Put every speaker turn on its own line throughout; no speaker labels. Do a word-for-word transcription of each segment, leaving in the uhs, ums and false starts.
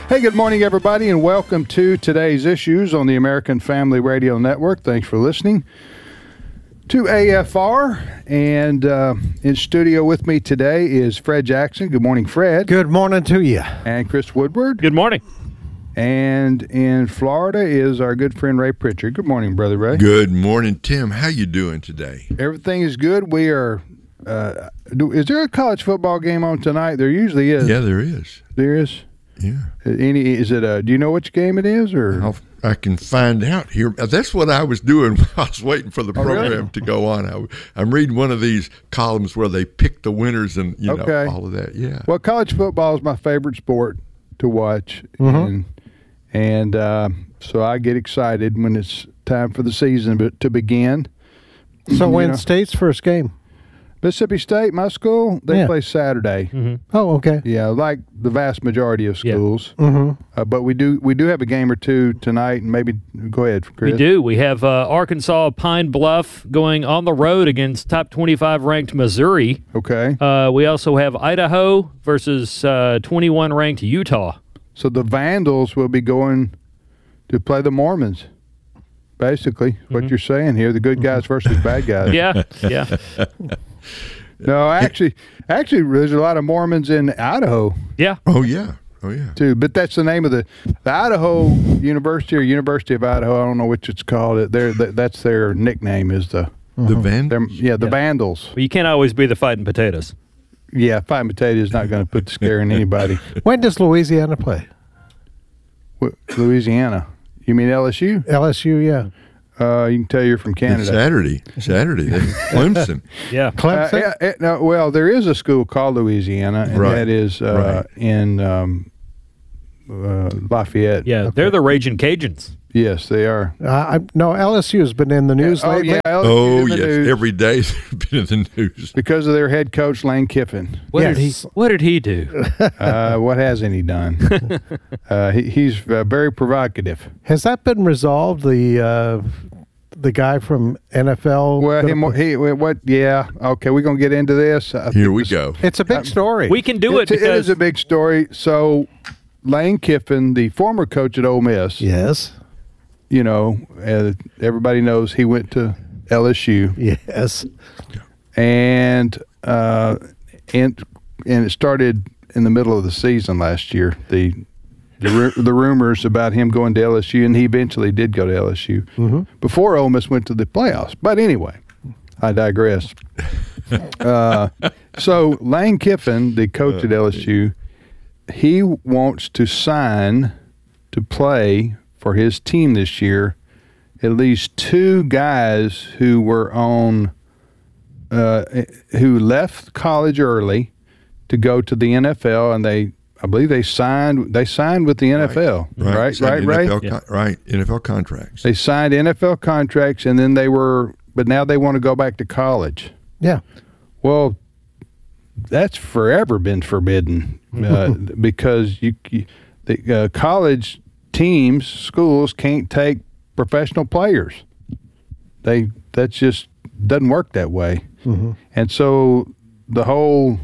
Hey, good morning, everybody, and welcome to today's Issues on the American Family Radio Network. Thanks for listening to A F R. And uh, in studio with me today is Fred Jackson. Good morning, Fred.
Good morning to you.
And Chris Woodward.
Good morning.
And in Florida is our good friend Ray Pritchard. Good morning, Brother Ray.
Good morning, Tim. How you doing today?
Everything is good. We are. Uh, do, is there a college football game on tonight? There usually is.
Yeah, there is.
There is.
Yeah.
Any? Is it a? Do you know which game it is, or
I'll, I can find out here. That's what I was doing while I was waiting for the
Oh,
program
really?
to go on. I, I'm reading one of these columns where they pick the winners and you
Okay.
know all of that. Yeah.
Well, college football is my favorite sport to watch,
Mhm.
and and uh, so I get excited when it's time for the season be- to begin.
So
You
when
know,
State's first game?
Mississippi State, my school, they
Yeah.
play Saturday.
Mm-hmm.
Oh, okay.
Yeah, like the vast majority of
Yeah.
schools.
Mm-hmm.
Uh, but we do we do have a game or two tonight, and maybe go ahead, Chris.
We do. We have uh, Arkansas Pine Bluff going on the road against top twenty-five ranked Missouri.
Okay,
Uh, we also have Idaho versus uh, twenty-one ranked Utah.
so the Vandals will be going to play the Mormons. Basically, what you're saying here, the good guys versus bad guys.
Yeah, yeah,
No, actually, actually, there's a lot of Mormons in Idaho
yeah.
Oh yeah. Oh yeah.
too. But that's the name of the, the Idaho University or University of Idaho. I don't know which it's called. It their that, that's their nickname is the
The van.
their, yeah the
Yeah.
Vandals.
Well, you can't always be the fighting potatoes.
Yeah, fighting potato is not going to put the scare in anybody.
When does Louisiana play?
What, Louisiana? You mean L S U?
L S U, yeah.
Uh, you can tell you're from
It's
Canada.
Saturday. Saturday. They, Clemson.
Yeah.
Uh,
Clemson?
yeah, eh, no, well, there is a school called Louisiana, and
Right,
that is uh,
right.
in um, uh, Lafayette.
Yeah, they're the Raging Cajuns.
Yes, they are.
Uh, I, no, L S U has been in the news
oh,
lately.
yeah, L S U
Oh
in the
yes.
news
Every day they've been in the news.
because of their head coach Lane Kiffin.
What did he?
Yes.
What did he do?
Uh, what hasn't he done? uh, he, he's uh, very provocative.
Has that been resolved? The uh, the guy from N F L?
Well, him, he, what? Yeah, okay, we're gonna get into this. I
Here
think
we
this-
go.
It's a big story.
We can do it
It's- it
because
is a big story. So, Lane Kiffin, the former coach at Ole Miss,
Yes.
you know, uh, everybody knows he went to L S U,
Yes.
and uh, and and it started in the middle of the season last year. The the, ru- the rumors about him going to L S U, and he eventually did go to L S U
Mhm.
before Ole Miss went to the playoffs. But anyway, I digress. uh, so Lane Kiffin, the coach at L S U, he wants to sign to play for his team this year at least two guys who were on uh, who left college early to go to the N F L, and they I believe they signed they signed with the N F L, right? Right,
Signed
right,
N F L
Ray?
con- Right. N F L contracts.
They signed N F L contracts, and then they were, but now they want to go back to college.
Yeah.
Well, that's forever been forbidden uh, because you, you the uh, college teams, schools can't take professional players. They that's just doesn't work that way.
Mhm.
And so the whole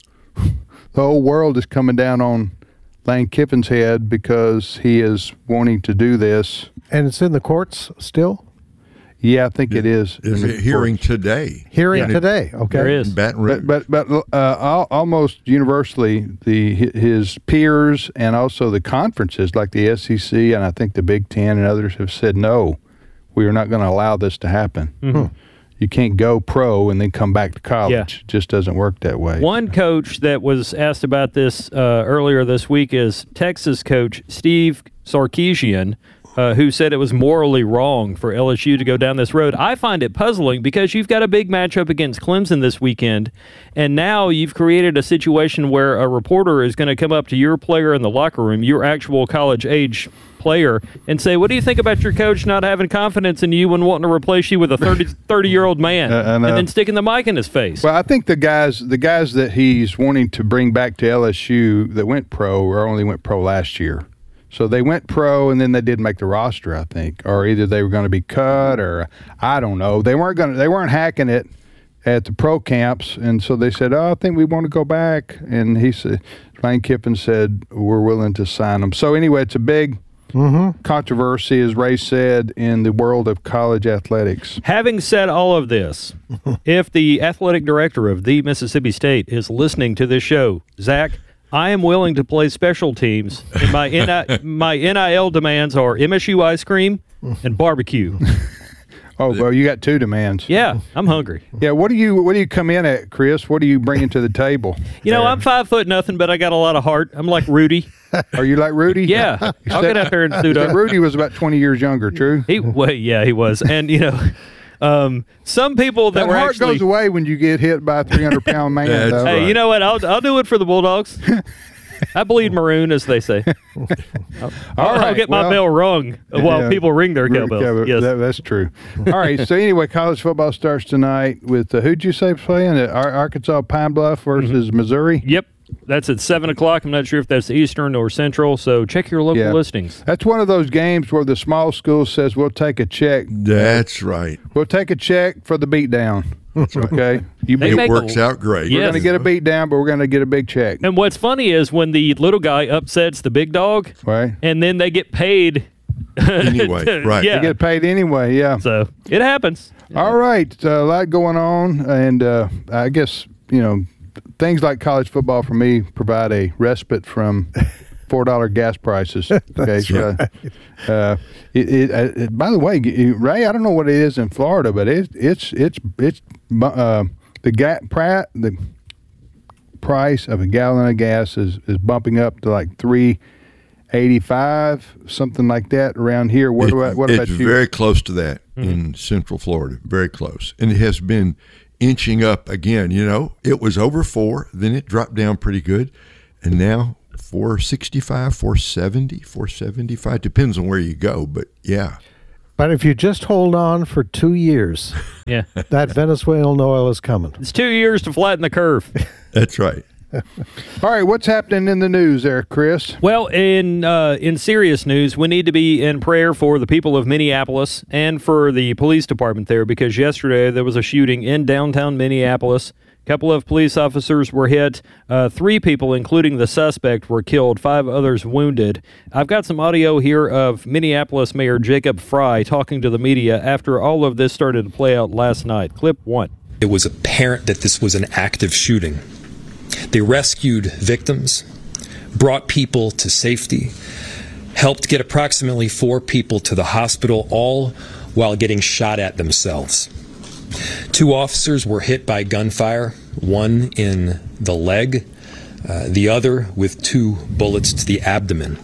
the whole world is coming down on Lane Kiffin's head because he is wanting to do this.
And it's in the courts still?
Yeah, I think it is.
Is
in the
it hearing
courts.
today?
Hearing
Yeah.
today. Okay.
there is.
In Baton Rouge.
But but but uh, al- almost universally, the his peers and also the conferences like the S E C and I think the Big Ten and others have said no, we are not going to allow this to happen.
Mhm.
You can't go pro and then come back to college.
Yeah.
It just doesn't work that way.
One coach that was asked about this uh, earlier this week is Texas coach Steve Sarkisian, uh, who said it was morally wrong for L S U to go down this road. I find it puzzling because you've got a big matchup against Clemson this weekend, and now you've created a situation where a reporter is going to come up to your player in the locker room, your actual college-age player, and say, what do you think about your coach not having confidence in you and wanting to replace you with a thirty-year-old man,
Uh, I
and
know.
then sticking the mic in his face?
Well, I think the guys the guys that he's wanting to bring back to L S U that went pro or only went pro last year. So they went pro and then they didn't make the roster, I think, or either they were going to be cut or I don't know. They weren't going to, they weren't hacking it at the pro camps, and so they said, "Oh, I think we want to go back." And he said, Lane Kiffin said we're willing to sign him. So anyway, it's a big
Mm-hmm.
controversy, as Ray said, in the world of college athletics.
Having said all of this, if the athletic director of the Mississippi State is listening to this show, Zach, I am willing to play special teams. And my N I, my N I L demands are M S U ice cream and barbecue.
Oh, well, you got two demands.
Yeah, I'm hungry.
Yeah, what do you what do you come in at, Chris? What are you bringing to the table?
You know, I'm five foot nothing, but I got a lot of heart. I'm like Rudy.
Are you like Rudy?
Yeah, I'll get out there and suit up.
Rudy was about twenty years younger, true?
He, well, yeah, he was. And, you know, um, some people that,
That
were
heart
actually...
goes away when you get hit by a three hundred pound man.
That's
though.
Hey,
right.
you know what? I'll, I'll do it for the Bulldogs. I bleed maroon, as they say. I'll,
All
I'll
right,
get my
well,
bell rung while
yeah.
people ring their
Ring-
cowbells.
cowbell.
Yes.
That- that's true. All right. So anyway, college football starts tonight with uh, who'd you say playing? Uh, Ar- Arkansas Pine Bluff versus
Mm-hmm.
Missouri.
Yep. That's at seven o'clock. I'm not sure if that's Eastern or Central, so check your local
Yeah.
listings.
That's one of those games where the small school says we'll take a check.
That's right.
We'll take a check for the beatdown. Okay. You
They
It
make a-
works out great.
Yeah.
We're going to get a beat down, but we're going to get a big check.
And what's funny is when the little guy upsets the big dog,
Right?
and then they get paid.
Anyway, right.
Yeah.
You get paid anyway, yeah.
So it happens.
All right. Uh, a lot going on. And uh, I guess, you know, things like college football for me provide a respite from four dollar gas prices. Okay. so, uh, it, it, uh, it, by the way, Ray, I don't know what it is in Florida, but it, it's, it's, it's, uh, the, ga- pra- the price of a gallon of gas is, is bumping up to like three eighty-five, something like that around here. What,
It-
about, what
it's
about you?
very close to that in Central Florida. Very close. And it has been inching up again. You know, it was over four, then it dropped down pretty good. And now four sixty-five, four seventy, four seventy-five. Depends on where you go, but yeah.
But if you just hold on for two years,
Yeah.
that Venezuelan oil is coming.
It's two years to flatten the curve.
That's right.
All right, what's happening in the news there, Chris?
Well, in uh, in serious news, we need to be in prayer for the people of Minneapolis and for the police department there, because yesterday there was a shooting in downtown Minneapolis. A couple of police officers were hit. Uh, three people, including the suspect, were killed. Five others wounded. I've got some audio here of Minneapolis Mayor Jacob Fry talking to the media after all of this started to play out last night. Clip one.
It was apparent that this was an active shooting. They rescued victims, brought people to safety, helped get approximately four people to the hospital, all while getting shot at themselves. Two officers were hit by gunfire, one in the leg, uh, the other with two bullets to the abdomen.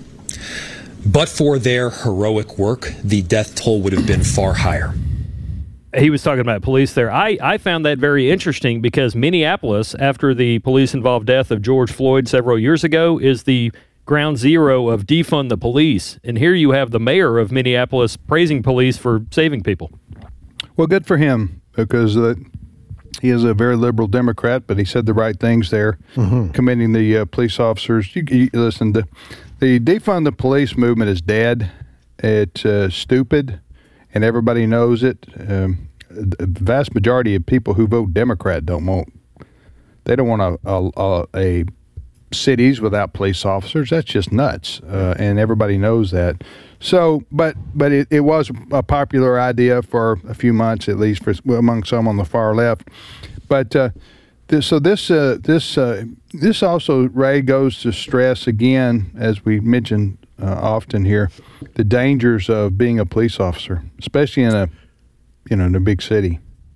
But for their heroic work, the death toll would have been far higher.
He was talking about police there. I, I found that very interesting because Minneapolis, after the police-involved death of George Floyd several years ago, is the ground zero of defund the police. And here you have the mayor of Minneapolis praising police for saving people.
Well, good for him, because uh, he is a very liberal Democrat, but he said the right things there,
Mm-hmm.
commending the uh, police officers. You, you listen, the, the defund the police movement is dead. It's uh, stupid, and everybody knows it. Um, the vast majority of people who vote Democrat don't want. They don't want a, a, a, a cities without police officers. That's just nuts, uh, and everybody knows that. So, but but it, it was a popular idea for a few months, at least for among some on the far left. But uh, this, so this uh, this uh, this also, Ray, goes to stress again, as we mentioned uh, often here, the dangers of being a police officer, especially in a you know in a big city.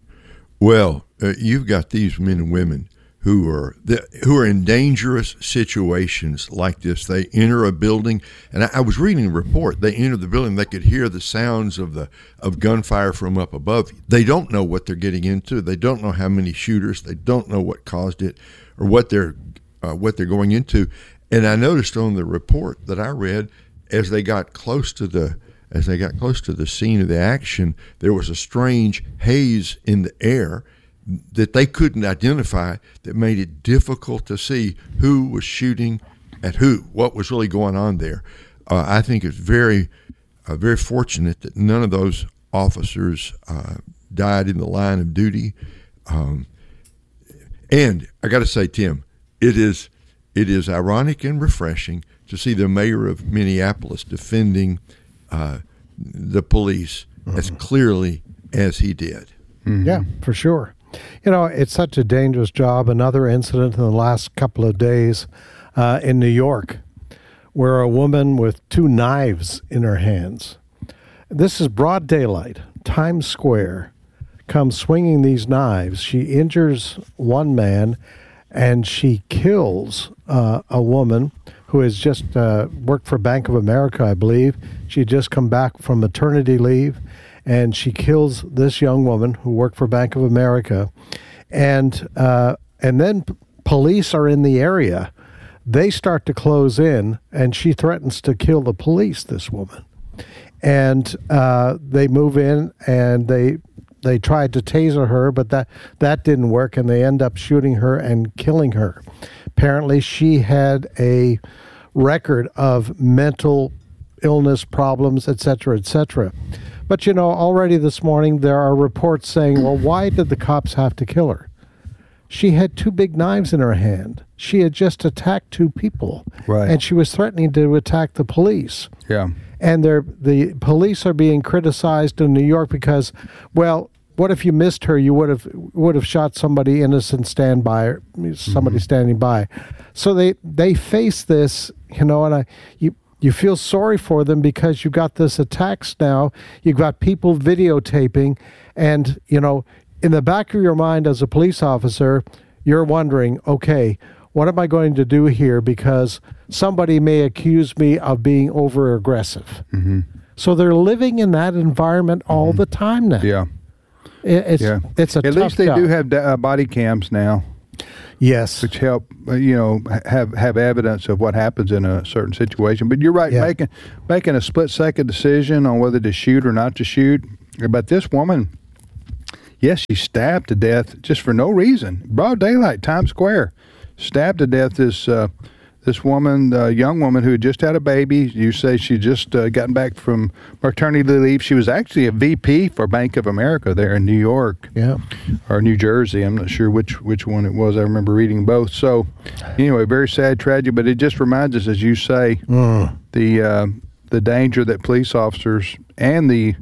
Well, uh, you've got these men and women who are the, who are in dangerous situations like this. They enter a building, and I, I was reading a report. They enter the building, they could hear the sounds of the of gunfire from up above. They don't know what they're getting into. They don't know how many shooters. They don't know what caused it or what they're uh, what they're going into. And I noticed on the report that I read, as they got close to the as they got close to the scene of the action, there was a strange haze in the air that they couldn't identify, that made it difficult to see who was shooting at who, what was really going on there. Uh, I think it's very, uh, very fortunate that none of those officers uh, died in the line of duty. Um, and I got to say, Tim, it is it is ironic and refreshing to see the mayor of Minneapolis defending uh, the police mm-hmm. as clearly as he did.
Mm-hmm. Yeah, for sure. You know, it's such a dangerous job. Another incident in the last couple of days uh, in New York, where a woman with two knives in her hands. This is broad daylight, Times Square, comes swinging these knives. She injures one man, and she kills uh, a woman who has just uh, worked for Bank of America, I believe. She had just come back from maternity leave, and she kills this young woman who worked for Bank of America. And uh, and then p- police are in the area. They start to close in, and she threatens to kill the police, this woman. And uh, they move in, and they they tried to taser her, but that, that didn't work, and they end up shooting her and killing her. Apparently, she had a record of mental illness problems, et cetera, et cetera. But, you know, already this morning there are reports saying, well, why did the cops have to kill her? She had two big knives in her hand. She had just attacked two people.
Right.
And she was threatening to attack the police.
Yeah.
And they're, the police are being criticized in New York because, well, what if you missed her? You would have would have shot somebody innocent stand by, somebody mm-hmm. standing by. So they, they face this, you know, and I you you feel sorry for them because you've got this attacks now. You've got people videotaping, and, you know, in the back of your mind as a police officer, you're wondering, okay, what am I going to do here? Because somebody may accuse me of being over aggressive. Mm-hmm. So they're living in that environment all mm-hmm. the time now.
Yeah.
It's,
yeah.
it's a
At
tough
least they
job.
do have uh, body cams now.
Yes.
Which help, uh, you know, have have evidence of what happens in a certain situation. But you're right,
yeah.
making making a split-second decision on whether to shoot or not to shoot. But this woman, yes, she stabbed to death just for no reason. Broad daylight, Times Square. Stabbed to death this uh, this woman, uh, young woman who had just had a baby. You say she just uh, gotten back from maternity leave. She was actually a V P for Bank of America there in New York,
yeah,
or New Jersey. I'm not sure which which one it was. I remember reading both. So anyway, very sad tragedy. But it just reminds us, as you say, mm. the uh, the danger that police officers and the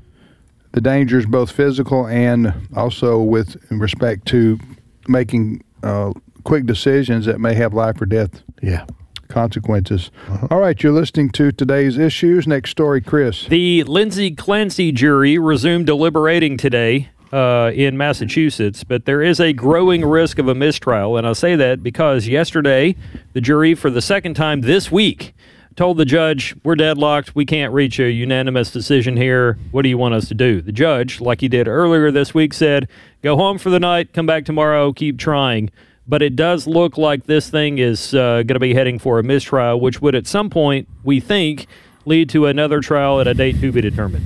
the dangers, both physical and also with respect to making uh, quick decisions that may have life or death
yeah.
consequences. Uh-huh. All right, you're listening to today's issues. Next story, Chris.
The Lindsay Clancy jury resumed deliberating today uh, in Massachusetts, but there is a growing risk of a mistrial, and I say that because yesterday the jury, for the second time this week, told the judge, we're deadlocked, we can't reach a unanimous decision here, what do you want us to do? The judge, like he did earlier this week, said, go home for the night, come back tomorrow, keep trying. But it does look like this thing is uh, going to be heading for a mistrial, which would at some point, we think, lead to another trial at a date to be determined.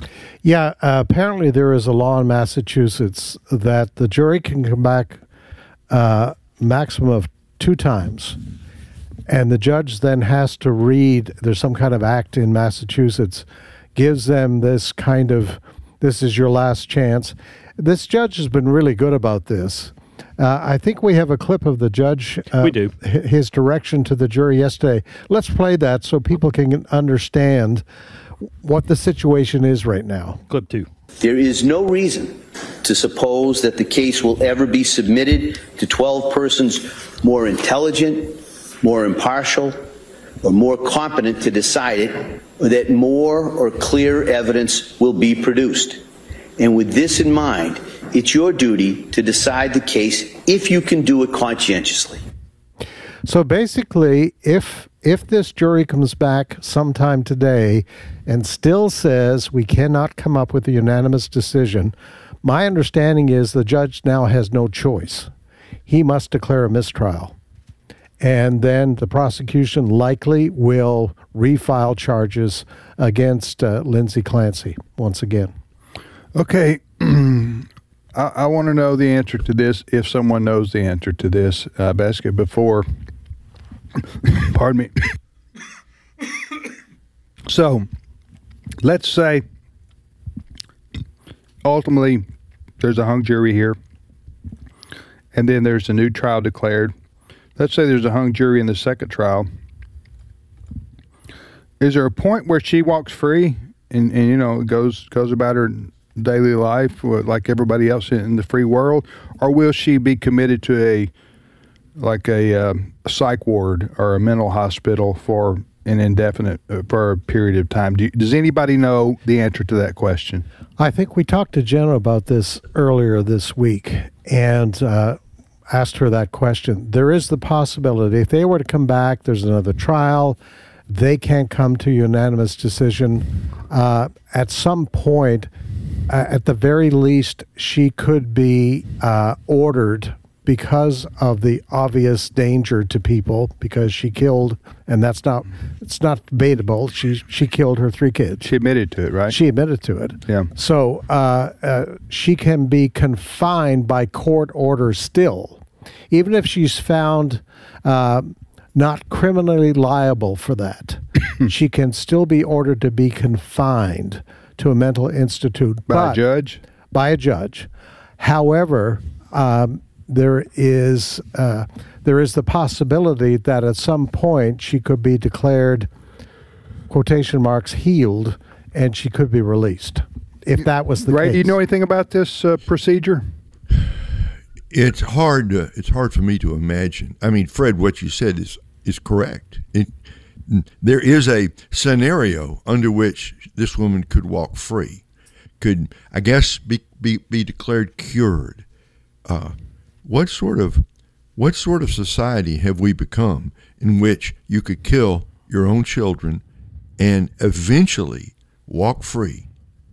Yeah, uh, apparently there is a law in Massachusetts that the jury can come back uh, maximum of two times. And the judge then has to read, there's some kind of act in Massachusetts, gives them this kind of, this is your last chance. This judge has been really good about this. Uh, I think we have a clip of the judge. Uh,
we do.
His direction to the jury yesterday. Let's play that so people can understand what the situation is right now.
Clip two.
There is no reason to suppose that the case will ever be submitted to twelve persons more intelligent, more impartial, or more competent to decide it, or that more or clear evidence will be produced. And with this in mind, it's your duty to decide the case if you can do it conscientiously.
So basically, if if this jury comes back sometime today and still says we cannot come up with a unanimous decision, my understanding is the judge now has no choice. He must declare a mistrial. And then the prosecution likely will refile charges against uh, Lindsay Clancy once again.
Okay. I, I want to know the answer to this, if someone knows the answer to this. Uh, I've asked it before. Pardon me. So, let's say ultimately there's a hung jury here, and then there's a new trial declared. let's say there's a hung jury in the second trial. Is there a point where she walks free and, and you know goes goes about her daily life like everybody else in the free world, or will she be committed to a like a, uh, a psych ward or a mental hospital for an indefinite uh, for a period of time? Do, does anybody know the answer to that question?
I think we talked to Jenna about this earlier this week and uh, asked her that question. There is the possibility if they were to come back, there's another trial, they can't come to a unanimous decision. Uh, at some point, uh, at the very least, she could be uh, ordered because of the obvious danger to people, because she killed, and that's not, it's not debatable, she she killed her three kids.
She admitted to it, right?
She admitted to it.
Yeah.
So uh, uh, she can be confined by court order still, even if she's found uh, not criminally liable for that. She can still be ordered to be confined to a mental institute.
By
but,
a judge?
By a judge. However, um, there is uh, there is the possibility that at some point she could be declared, quotation marks, healed, and she could be released, if that was the
Ray,
case.
do you know anything about this uh, procedure?
It's hard. To, it's hard for me to imagine. I mean, Fred, what you said is is correct. It, there is a scenario under which this woman could walk free, could, I guess, be be, be declared cured. Uh, what sort of what sort of society have we become in which you could kill your own children and eventually walk free?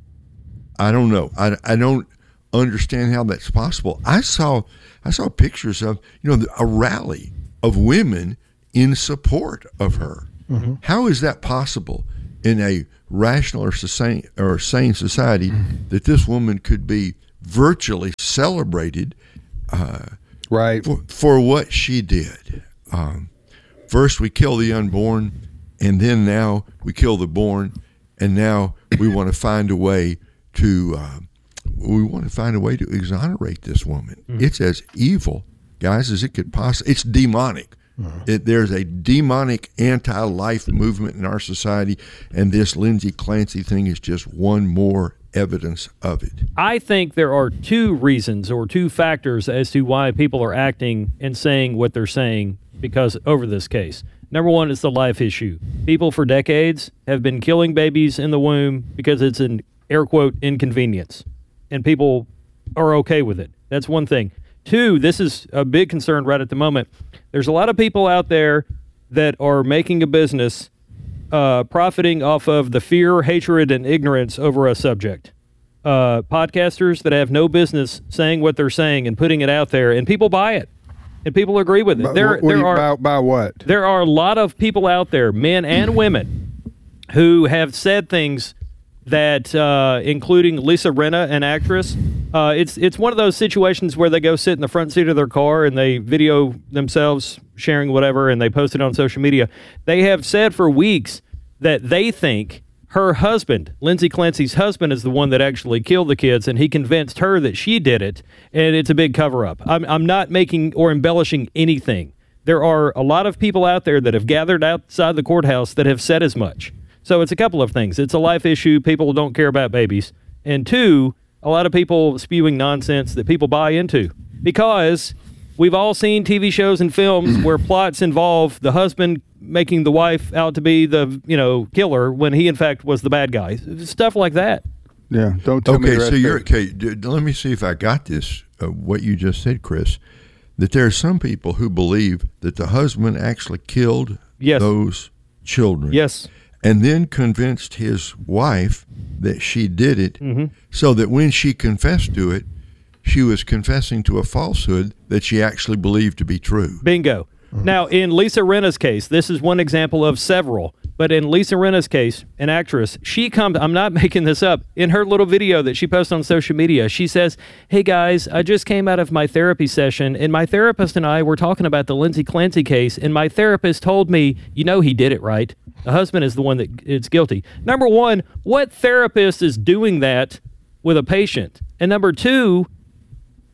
I don't know. I, I don't understand how that's possible. I saw I saw pictures of you know a rally of women in support of her. Mm-hmm. How is that possible in a rational or sane, or sane society mm-hmm. that this woman could be virtually celebrated uh,
right
for, for what she did? Um, first we kill the unborn, and then now we kill the born, and now we want to find a way to uh, we want to find a way to exonerate this woman. Mm-hmm. It's as evil, guys, as it could possibly. It's demonic. Uh-huh. It, there's a demonic anti-life movement in our society, and this Lindsay Clancy thing is just one more evidence of it.
I think there are two reasons or two factors as to why people are acting and saying what they're saying because over this case. Number one is the life issue. People for decades have been killing babies in the womb because it's an air quote inconvenience, and people are okay with it. That's one thing. Two, this is a big concern right at the moment. There's a lot of people out there that are making a business uh, profiting off of the fear, hatred, and ignorance over a subject. Uh, podcasters that have no business saying what they're saying and putting it out there, and people buy it, and people agree with it.
But
there,
what, what
there
you,
are
by, by what?
There are a lot of people out there, men and women, who have said things that, uh, including Lisa Rinna, an actress. Uh, it's it's one of those situations where they go sit in the front seat of their car and they video themselves sharing whatever and they post it on social media. They have said for weeks that they think her husband, Lindsay Clancy's husband, is the one that actually killed the kids, and he convinced her that she did it, and it's a big cover-up. I'm, I'm not making or embellishing anything. There are a lot of people out there that have gathered outside the courthouse that have said as much. So it's a couple of things. It's a life issue. People don't care about babies. And two, a lot of people spewing nonsense that people buy into. Because we've all seen T V shows and films where plots involve the husband making the wife out to be the, you know, killer when he, in fact, was the bad guy. Stuff like that.
Yeah, don't tell me.
Okay,
the
so you're okay. D- let me see if I got this. Uh, what you just said, Chris, that there are some people who believe that the husband actually killed
yes.
those children.
Yes.
And then convinced his wife that she did it,
mm-hmm.
so that when she confessed to it, she was confessing to a falsehood that she actually believed to be true.
Bingo. Mm-hmm. Now, in Lisa Rinna's case, this is one example of several. But in Lisa Rinna's case, an actress, she comes, I'm not making this up, in her little video that she posts on social media, she says, hey guys, I just came out of my therapy session, and my therapist and I were talking about the Lindsay Clancy case, and my therapist told me, you know he did it, right? The husband is the one that is guilty. Number one, what therapist is doing that with a patient? And number two,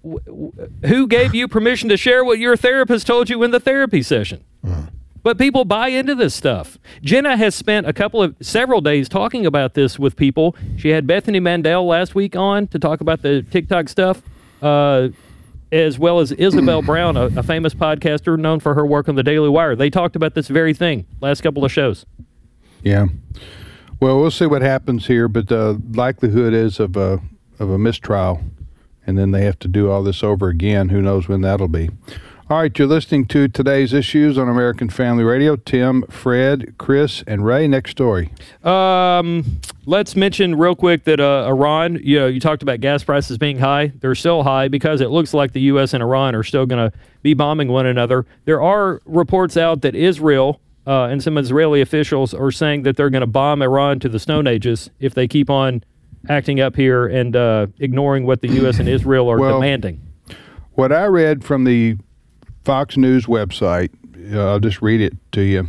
w- w- who gave you permission to share what your therapist told you in the therapy session? Mm. But people buy into this stuff. Jenna has spent a couple of, several days talking about this with people. She had Bethany Mandel last week on to talk about the TikTok stuff, uh, as well as Isabel Brown, a, a famous podcaster known for her work on the Daily Wire. They talked about this very thing last couple of shows.
Yeah. Well, we'll see what happens here, but the likelihood is of a, of a mistrial, and then they have to do all this over again. Who knows when that'll be. All right, you're listening to Today's Issues on American Family Radio. Tim, Fred, Chris, and Ray. Next story.
Um, let's mention real quick that uh, Iran, you know, you talked about gas prices being high. They're still high because it looks like the U S and Iran are still going to be bombing one another. There are reports out that Israel uh, and some Israeli officials are saying that they're going to bomb Iran to the Stone Ages if they keep on acting up here and uh, ignoring what the U S and Israel are
well,
demanding.
What I read from the Fox News website, uh, I'll just read it to you.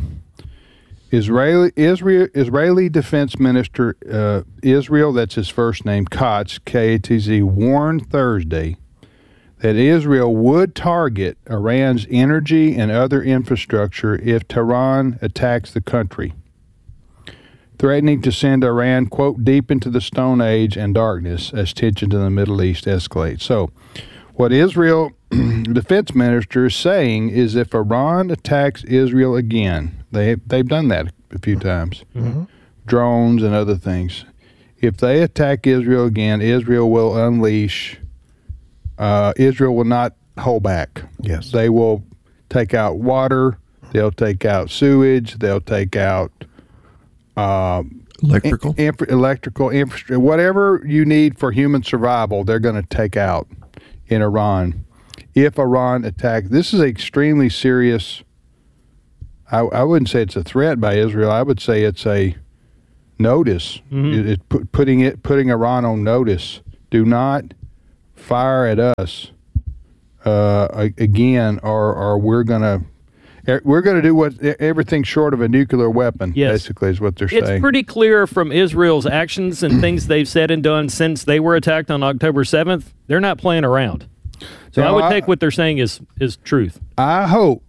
Israeli Israel, Israeli Defense Minister uh, Israel, that's his first name, Katz, K A T Z, warned Thursday that Israel would target Iran's energy and other infrastructure if Tehran attacks the country, threatening to send Iran, quote, deep into the Stone Age and darkness as tensions in the Middle East escalate. So what Israel defense minister is saying is if Iran attacks Israel again, they, they've done that a few times, mm-hmm. drones and other things. If they attack Israel again, Israel will unleash, uh, Israel will not hold back.
Yes.
They will take out water, they'll take out sewage, they'll take out uh,
electrical,
in, infra, electrical infrastructure, whatever you need for human survival, they're going to take out in Iran. If Iran attacks, this is extremely serious. I, I wouldn't say it's a threat by Israel. I would say it's a notice. Mm-hmm. It, it put, putting it putting Iran on notice. Do not fire at us uh, again, or or we're gonna we're gonna do what everything short of a nuclear weapon.
Yes.
Basically, is what they're
it's
saying.
It's pretty clear from Israel's actions and things they've said and done since they were attacked on October seventh. They're not playing around. So no, I would take I, what they're saying is is truth.
I hope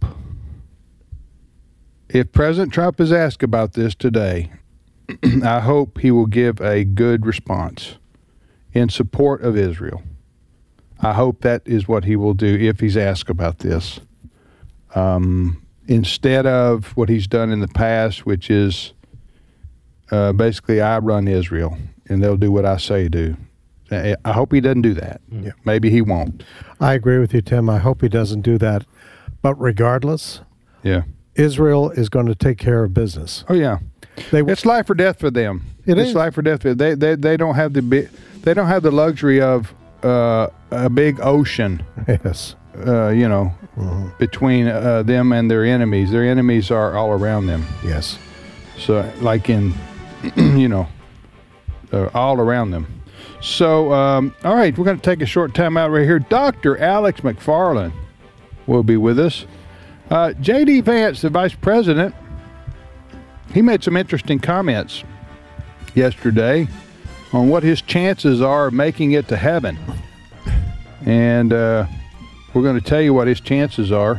if President Trump is asked about this today, I hope he will give a good response in support of Israel. I hope that is what he will do if he's asked about this. Um, instead of what he's done in the past, which is uh, basically I run Israel and they'll do what I say do. I hope he doesn't do that. Yeah. Maybe he won't.
I agree with you, Tim. I hope he doesn't do that. But regardless,
yeah,
Israel is going to take care of business.
Oh yeah,
they,
it's life or death for them.
It
it's
is
life or death for them. They they they don't have the they don't have the luxury of uh, a big ocean.
Yes,
uh, you know, mm-hmm. between uh, them and their enemies. Their enemies are all around them.
Yes,
so like in, you know, uh, all around them. So, um, all right, we're going to take a short time out right here. Doctor Alex McFarland will be with us. Uh, J D. Vance, the vice president, he made some interesting comments yesterday on what his chances are of making it to heaven. And uh, we're going to tell you what his chances are.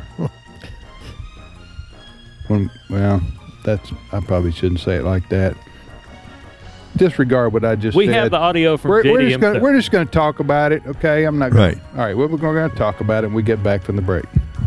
when, well, that's I probably shouldn't say it like that. Disregard what I just
we
said.
We have the audio from
we're,
J D.
We're just, gonna, we're just going to talk about it, okay? I'm not
gonna,
right. All right, well, we're going to talk about it when we get back from the break.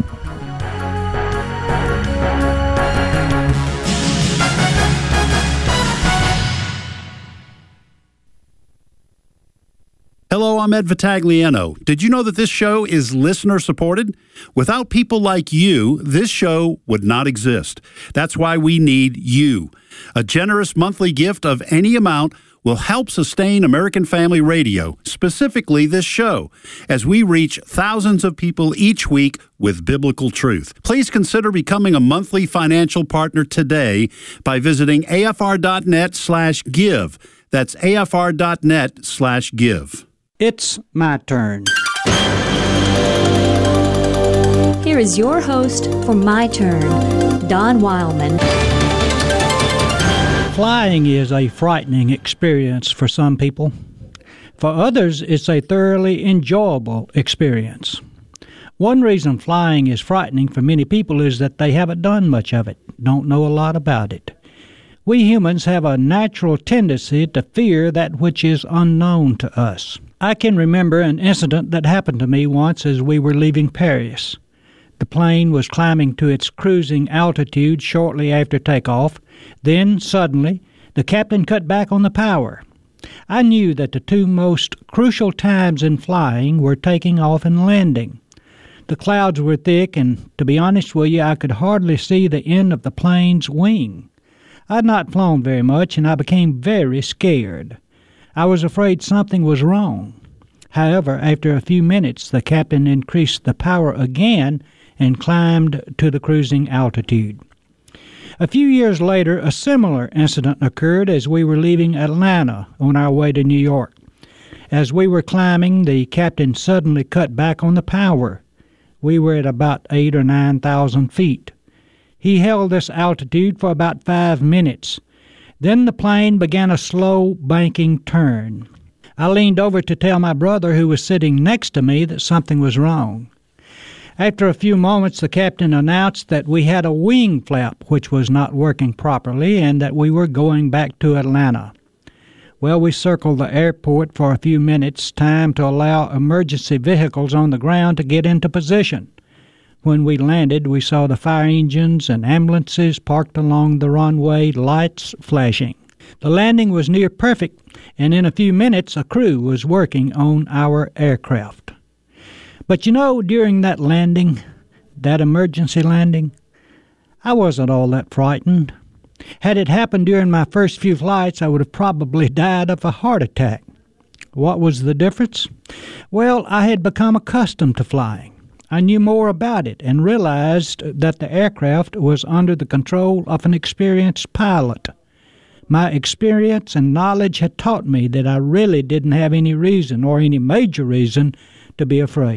Hello, I'm Ed Vitagliano. Did you know that this show is listener-supported? Without people like you, this show would not exist. That's why we need you. A generous monthly gift of any amount will help sustain American Family Radio, specifically this show, as we reach thousands of people each week with biblical truth. Please consider becoming a monthly financial partner today by visiting afr.net slash give. That's afr.net slash give.
It's my turn.
Here is your host for My Turn, Don Wildman.
Flying is a frightening experience for some people. For others, it's a thoroughly enjoyable experience. One reason flying is frightening for many people is that they haven't done much of it, don't know a lot about it. We humans have a natural tendency to fear that which is unknown to us. I can remember an incident that happened to me once as we were leaving Paris. The plane was climbing to its cruising altitude shortly after takeoff. Then, suddenly, the captain cut back on the power. I knew that the two most crucial times in flying were taking off and landing. The clouds were thick, and to be honest with you, I could hardly see the end of the plane's wing. I had not flown very much, and I became very scared. I was afraid something was wrong. However, after a few minutes, the captain increased the power again and climbed to the cruising altitude. A few years later, a similar incident occurred as we were leaving Atlanta on our way to New York. As we were climbing, the captain suddenly cut back on the power. We were at about eight or nine thousand feet. He held this altitude for about five minutes. Then the plane began a slow banking turn. I leaned over to tell my brother, who was sitting next to me, that something was wrong. After a few moments, the captain announced that we had a wing flap which was not working properly and that we were going back to Atlanta. Well, we circled the airport for a few minutes, time to allow emergency vehicles on the ground to get into position. When we landed, we saw the fire engines and ambulances parked along the runway, lights flashing. The landing was near perfect, and in a few minutes a crew was working on our aircraft. But you know, during that landing, that emergency landing, I wasn't all that frightened. Had it happened during my first few flights, I would have probably died of a heart attack. What was the difference? Well, I had become accustomed to flying. I knew more about it and realized that the aircraft was under the control of an experienced pilot. My experience and knowledge had taught me that I really didn't have any reason or any major reason to be afraid.